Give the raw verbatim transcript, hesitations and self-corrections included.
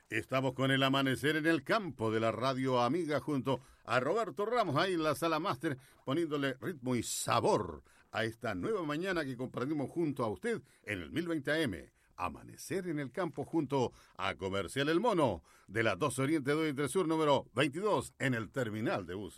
Estamos con el amanecer en el campo de la radio amiga junto a Roberto Ramos ahí en la sala máster, poniéndole ritmo y sabor a esta nueva mañana que compartimos junto a usted en el mil veinte A M. Amanecer en el campo junto a Comercial El Mono de la dos Oriente dos Entre Sur número veintidós en el terminal de buses.